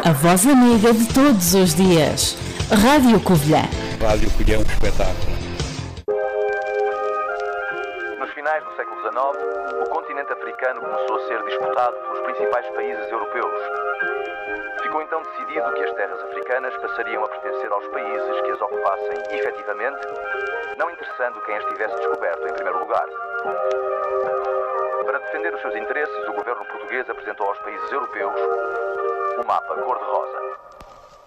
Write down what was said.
A voz amiga de todos os dias. Rádio Covilhã. Rádio Covilhã, um espetáculo. Nos finais do século XIX, o continente africano começou a ser disputado pelos principais países europeus. Ficou então decidido que as terras africanas passariam a pertencer aos países que as ocupassem efetivamente, não interessando quem as tivesse descoberto em primeiro lugar. Para defender os seus interesses, o governo português apresentou aos países europeus o mapa cor-de-rosa.